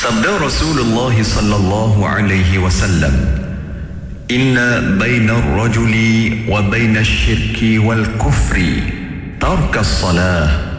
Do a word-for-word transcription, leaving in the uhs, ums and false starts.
Sabda Rasulullah sallallahu alaihi wasallam, "Inna baina ar-rajuli wa baina asy-syirki wal kufri tarka as-salah."